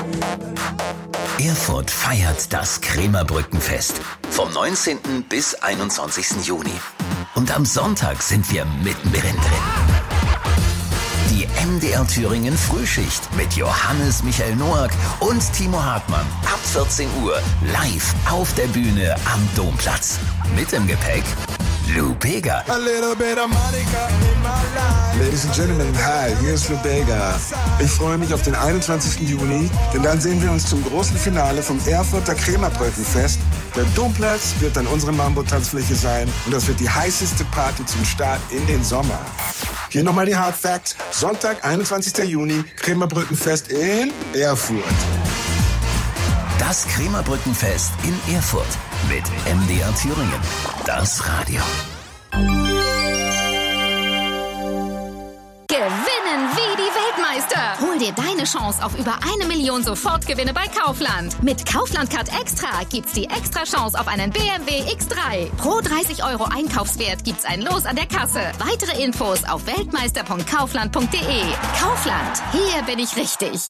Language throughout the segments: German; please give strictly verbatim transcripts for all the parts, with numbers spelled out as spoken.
Erfurt feiert das Krämerbrückenfest vom neunzehnten bis einundzwanzigsten Juni. Und am Sonntag sind wir mittendrin drin. Die M D R Thüringen Frühschicht mit Johannes Michael Noack und Timo Hartmann ab vierzehn Uhr live auf der Bühne am Domplatz. Mit im Gepäck Lou Bega. Ladies and Gentlemen, hi, hier ist Lou Bega. Ich freue mich auf den einundzwanzigsten Juni, denn dann sehen wir uns zum großen Finale vom Erfurter Krämerbrückenfest. Der Domplatz wird dann unsere Mambo-Tanzfläche sein und das wird die heißeste Party zum Start in den Sommer. Hier nochmal die Hard Facts. Sonntag, einundzwanzigsten Juni, Krämerbrückenfest in Erfurt. Das Krämerbrückenfest in Erfurt mit M D R Thüringen. Das Radio. Gewinnen wie die Weltmeister. Hol dir deine Chance auf über eine Million Sofortgewinne bei Kaufland. Mit Kaufland Card Extra gibt's die extra Chance auf einen B M W X drei. Pro dreißig Euro Einkaufswert gibt's ein Los an der Kasse. Weitere Infos auf weltmeister punkt kaufland punkt de. Kaufland, hier bin ich richtig.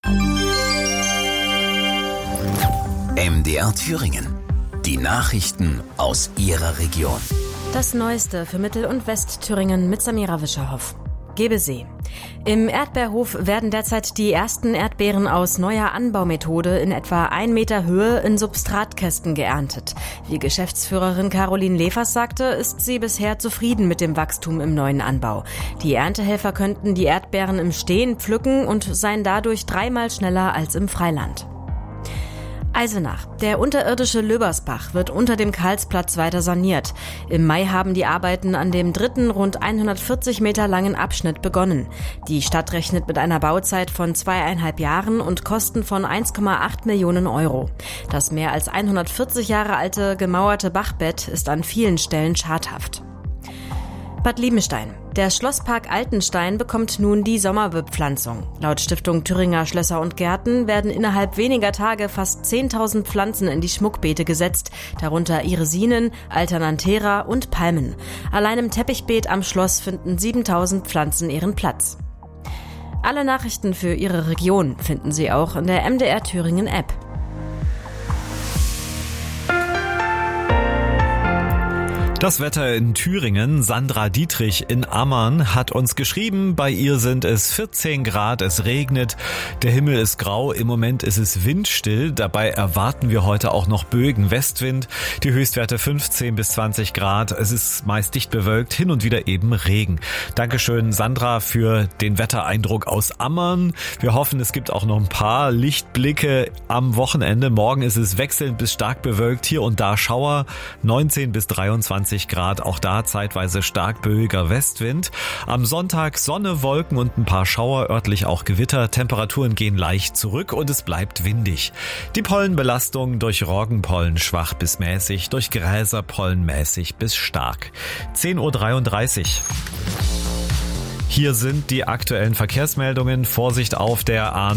M D R Thüringen. Die Nachrichten aus Ihrer Region. Das Neueste für Mittel- und Westthüringen mit Samira Wischerhoff. Gebesee. Im Erdbeerhof werden derzeit die ersten Erdbeeren aus neuer Anbaumethode in etwa ein Meter Höhe in Substratkästen geerntet. Wie Geschäftsführerin Caroline Levers sagte, ist sie bisher zufrieden mit dem Wachstum im neuen Anbau. Die Erntehelfer könnten die Erdbeeren im Stehen pflücken und seien dadurch dreimal schneller als im Freiland. Eisenach. Der unterirdische Löbersbach wird unter dem Karlsplatz weiter saniert. Im Mai haben die Arbeiten an dem dritten, rund hundertvierzig Meter langen Abschnitt begonnen. Die Stadt rechnet mit einer Bauzeit von zweieinhalb Jahren und Kosten von eins Komma acht Millionen Euro. Das mehr als hundertvierzig Jahre alte gemauerte Bachbett ist an vielen Stellen schadhaft. Bad Liebenstein. Der Schlosspark Altenstein bekommt nun die Sommerbepflanzung. Laut Stiftung Thüringer Schlösser und Gärten werden innerhalb weniger Tage fast zehntausend Pflanzen in die Schmuckbeete gesetzt, darunter Irisinen, Alternanthera und Palmen. Allein im Teppichbeet am Schloss finden siebentausend Pflanzen ihren Platz. Alle Nachrichten für Ihre Region finden Sie auch in der M D R Thüringen App. Das Wetter in Thüringen. Sandra Dietrich in Ammann hat uns geschrieben, bei ihr sind es vierzehn Grad, es regnet, der Himmel ist grau, im Moment ist es windstill, dabei erwarten wir heute auch noch Bögen Westwind, die Höchstwerte fünfzehn bis zwanzig Grad, es ist meist dicht bewölkt, hin und wieder eben Regen. Dankeschön Sandra für den Wettereindruck aus Ammann. Wir hoffen, es gibt auch noch ein paar Lichtblicke am Wochenende. Morgen ist es wechselnd bis stark bewölkt, hier und da Schauer, neunzehn bis dreiundzwanzig Grad, auch da zeitweise stark böiger Westwind. Am Sonntag Sonne, Wolken und ein paar Schauer, örtlich auch Gewitter. Temperaturen gehen leicht zurück und es bleibt windig. Die Pollenbelastung durch Roggenpollen schwach bis mäßig, durch Gräserpollen mäßig bis stark. zehn Uhr dreiunddreißig. Hier sind die aktuellen Verkehrsmeldungen. Vorsicht auf der A